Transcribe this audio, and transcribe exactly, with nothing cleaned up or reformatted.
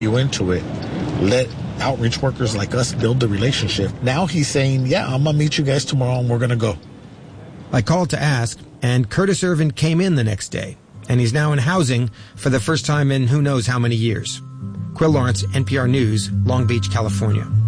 You into it. Let outreach workers like us build the relationship. Now he's saying, yeah, I'm going to meet you guys tomorrow and we're going to go. I called to ask, and Curtis Irvin came in the next day, and he's now in housing for the first time in who knows how many years. Quill Lawrence, N P R News, Long Beach, California.